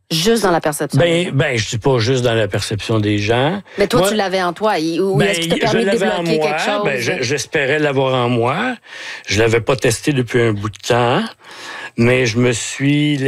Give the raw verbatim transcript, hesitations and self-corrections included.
Juste dans la perception. Ben, ben, je dis pas juste dans la perception des gens. Mais toi, moi, tu l'avais en toi. Ou ben, est-ce qu'il t'a permis de débloquer quelque chose? Ben, je, j'espérais l'avoir en moi. Je l'avais pas testé depuis un bout de temps, mais je me suis